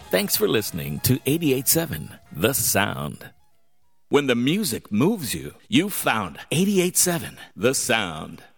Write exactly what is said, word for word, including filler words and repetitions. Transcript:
Thanks for listening to eighty-eight point seven The Sound. When the music moves you, you found eighty-eight point seven The Sound.